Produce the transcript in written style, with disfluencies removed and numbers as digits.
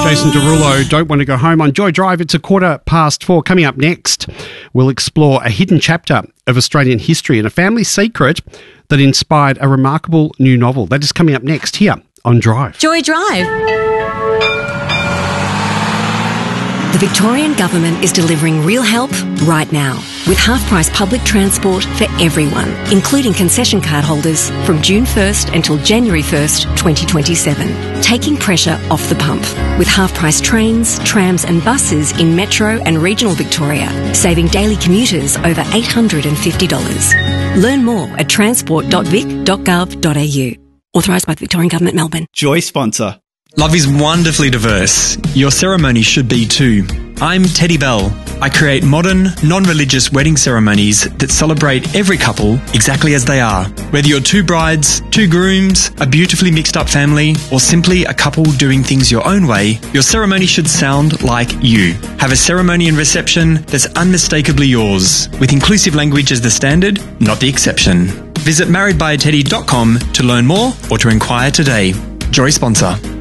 Jason Derulo, Don't Want to Go Home on Joy Drive. It's 4:15. Coming up next, we'll explore a hidden chapter of Australian history and a family secret that inspired a remarkable new novel. That is coming up next here on Drive. Joy Drive. The Victorian Government is delivering real help right now with half-price public transport for everyone, including concession card holders from June 1st until January 1st, 2027, taking pressure off the pump with half-price trains, trams and buses in metro and regional Victoria, saving daily commuters over $850. Learn more at transport.vic.gov.au. Authorised by the Victorian Government, Melbourne. Joy sponsor. Love is wonderfully diverse. Your ceremony should be too. I'm Teddy Bell. I create modern, non-religious wedding ceremonies that celebrate every couple exactly as they are. Whether you're two brides, two grooms, a beautifully mixed up family, or simply a couple doing things your own way, your ceremony should sound like you. Have a ceremony and reception that's unmistakably yours, with inclusive language as the standard, not the exception. Visit marriedbyteddy.com to learn more or to inquire today. Joy sponsor.